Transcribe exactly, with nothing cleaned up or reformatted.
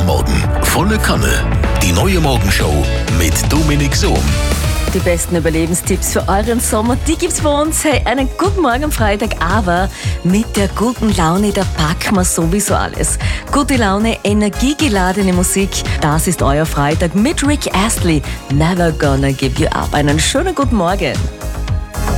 Morgen. Volle Kanne. Die neue Morgenshow mit Dominik Sohm. Die besten Überlebenstipps für euren Sommer, die gibt's bei uns. Hey, einen guten Morgen am Freitag, aber mit der guten Laune, da packen wir sowieso alles. Gute Laune, energiegeladene Musik, das ist euer Freitag mit Rick Astley. Never gonna give you up. Einen schönen guten Morgen.